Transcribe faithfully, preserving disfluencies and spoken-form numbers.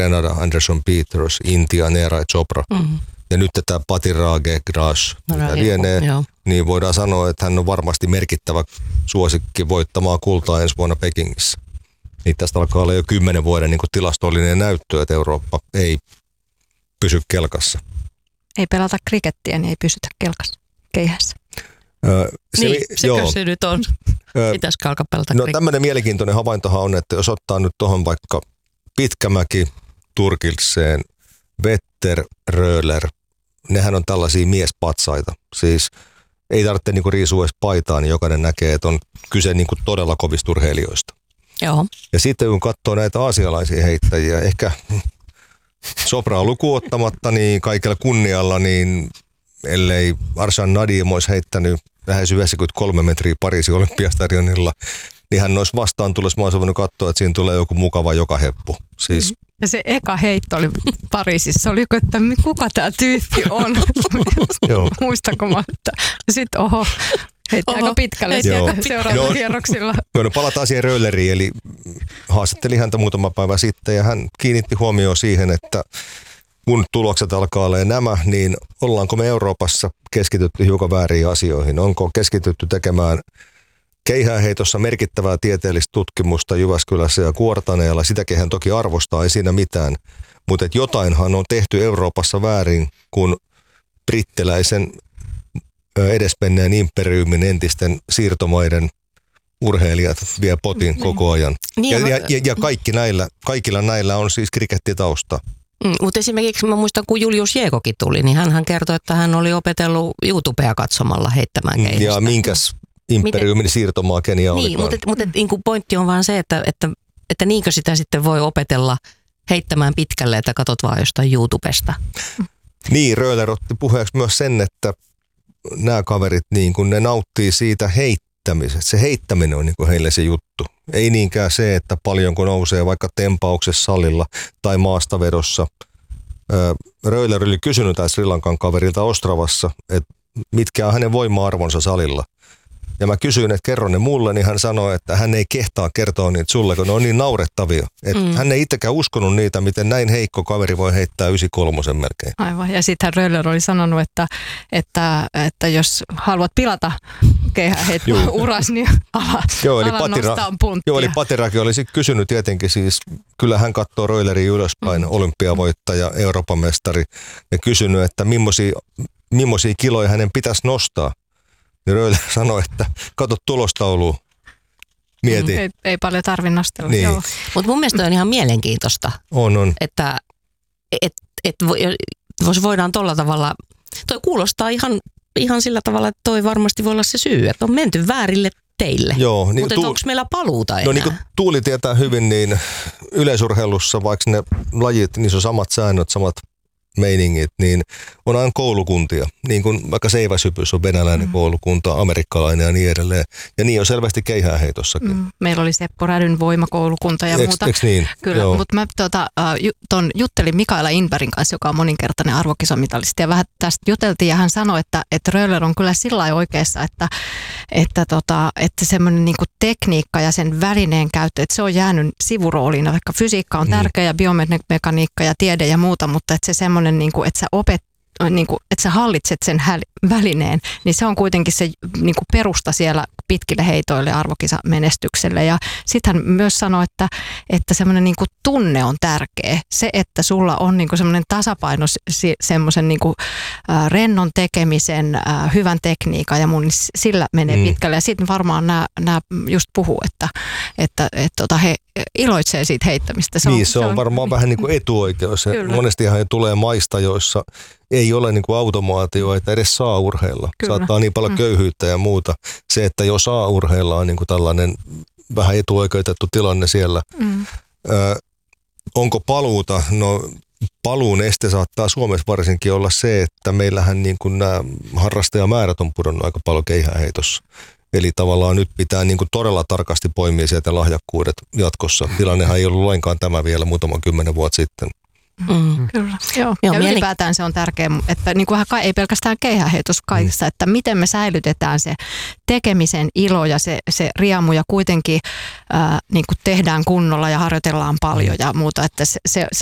Grenada, Anderson Peters, Intia, Neeraj Chopra. Mm-hmm. Ja nyt tämä Patirage Grash, mitä lienee, joo. Niin voidaan sanoa, että hän on varmasti merkittävä suosikki voittamaan kultaa ensi vuonna Pekingissä. Niin tästä alkaa olla jo kymmenen vuoden niin kuin tilastollinen näyttö, että Eurooppa ei pysy kelkassa. Ei pelata krikettiä, niin ei pysytä kelkassa, keihässä. Öö, se, niin, sekö se nyt on? Pitäisikö alkaa pelata No tämmöinen mielenkiintoinen havaintohan on, että jos ottaa nyt tuohon vaikka Pitkämäki, Turkilseen, Vetter, Röhler, nehän on tällaisia miespatsaita. Siis ei tarvitse niinku riisua edes paitaa, niin jokainen näkee, että on kyse niinku todella kovista urheilijoista. Joo. Ja sitten kun katsoo näitä aasialaisia heittäjiä, ehkä Chopraa lukuun ottamatta, niin kaikella kunnialla, niin ellei Arshan Nadim olisi heittänyt lähes yhdeksänkymmentäkolme metriä Pariisin olympiastadionilla, niin hän olisi vastaan tulossa. Mä olisin voinut katsoa, että siinä tulee joku mukava joka heppu. Siis ja se eka heitto oli Pariisissa. Oliko, että kuka tämä tyyppi on? Muistako mä, että sitten oho, heitti aika pitkälle seuraavalla kierroksilla. Joo, no palataan siihen Röhleriin, eli haastattelin häntä muutama päivä sitten ja hän kiinnitti huomioon siihen, että kun tulokset alkaa olla nämä, niin ollaanko me Euroopassa keskitytty hiukan vääriin asioihin? Onko keskitytty tekemään keihääheitossa merkittävää tieteellistä tutkimusta Jyväskylässä ja Kuortaneella? Sitäkin hän toki arvostaa, ei siinä mitään. Mutta jotainhan on tehty Euroopassa väärin, kun brittiläisen edesmenneen imperiumin entisten siirtomaiden urheilijat vie potin koko ajan. Niin, ja, ja, ja kaikki näillä, kaikilla näillä on siis krikettitausta. Mm, mutta esimerkiksi mä muistan, kun Julius Jeekokin tuli, niin hän kertoi, että hän oli opetellut YouTubea katsomalla heittämään keihästä. Ja minkäs imperiumin siirtomaa Kenia niin, olikaan. Mutta, mutta niin kuin pointti on vaan se, että, että, että niinkö sitä sitten voi opetella heittämään pitkälle, että katot vaan jostain YouTubesta. Niin, Röhler otti puheeksi myös sen, että nämä kaverit niin kun ne nauttii siitä heittämisestä. Se heittäminen on niin kuin heille se juttu. Ei niinkään se, että paljonko nousee vaikka tempauksessa salilla tai maastavedossa. Röhler oli kysynyt tämän Sri Lankan kaverilta Ostravassa, että mitkä on hänen voima-arvonsa salilla. Ja mä kysyin, että kerro ne mulle, niin hän sanoi, että hän ei kehtaa kertoa niitä sulle, kun ne on niin naurettavia. Että mm. hän ei itsekään uskonut niitä, miten näin heikko kaveri voi heittää yhdeksänkymmentäkolme melkein. Aivan, ja sitten Röhler oli sanonut, että, että, että jos haluat pilata keihäheittoa uras, niin ala, joo, eli ala Patira, nostaa punttia. Joo, eli Patirakin oli sitten kysynyt tietenkin siis, kyllä hän katsoo Röhlerin ylöspäin, mm. olympiavoittaja, Euroopan mestari, ja kysynyt, että millaisia, millaisia kiloja hänen pitäisi nostaa. Niin Röhler sanoi, että kato tulostaulua, mieti. Ei, ei paljon tarvitse nostella. Niin. Mutta mun mielestä on ihan mielenkiintoista, on, on. että et, et voidaan tuolla tavalla, toi kuulostaa ihan, ihan sillä tavalla, että toi varmasti voi olla se syy, että on menty väärille teille. Joo, niin mutta tu- onko meillä paluuta enää? No niin kuin Tuuli tietää hyvin, niin yleisurheilussa, vaikka ne lajit, niissä on samat säännöt, samat meiningit, niin on aina koulukuntia. Niin kuin vaikka seiväshypys on venäläinen mm. koulukunta, amerikkalainen ja niin edelleen. Ja niin on selvästi keihääheitossakin. Mm. Meillä oli Seppo Rädyn voimakoulukunta ja eks, muuta. Eks niin? Kyllä, mutta mä tota, ton juttelin Mikaela Inbergin kanssa, joka on moninkertainen arvokisamitalisti. Ja vähän tästä juteltiin ja hän sanoi, että, että Röhler on kyllä sillä lailla oikeassa, että, että, tota, että semmoinen niinku tekniikka ja sen välineen käyttö, että se on jäänyt sivurooliin. Vaikka fysiikka on tärkeä ja biomekaniikka ja tiede ja muuta, mutta että se semmoinen niin kuin, että sä opet, niin kuin, että sä hallitset sen häl- välineen, niin se on kuitenkin se niin kuin perusta siellä pitkille heitoille ja arvokisamenestykselle. Ja sitten hän myös sanoi, että, että semmoinen niin kuin tunne on tärkeä. Se, että sulla on niin kuin semmoinen tasapaino semmoisen niin kuin, äh, rennon tekemisen, äh, hyvän tekniikan ja mun, niin sillä menee mm. pitkälle. Ja sitten varmaan nämä, nämä just puhuu, että, että, että, että he iloitsee siitä heittämistä. Se on, niin, se on, se on varmaan vähän niin kuin etuoikeus. Monestihan tulee maista, joissa ei ole niin kuin automaatio, että edes saa urheilla. Kyllä. Saattaa niin paljon köyhyyttä ja muuta. Se, että jo saa urheilla, on niin kuin tällainen vähän etuoikeutettu tilanne siellä. Mm. Ö, onko paluuta? No paluun este saattaa Suomessa varsinkin olla se, että meillähän niin kuin nämä harrastajamäärät on pudonnut aika paljon keihääheitossa. Eli tavallaan nyt pitää niin kuin todella tarkasti poimia sieltä lahjakkuudet jatkossa. Tilannehan ei ollut lainkaan tämä vielä muutaman kymmenen vuotta sitten. Mm. Kyllä, joo. joo ja mieli... ylipäätään se on tärkeää, että niin kuin ei pelkästään keihääheitos kaikissa, mm. että miten me säilytetään se tekemisen ilo ja se, se riamu ja kuitenkin ää, niin kuin tehdään kunnolla ja harjoitellaan paljon ja muuta, että se, se, se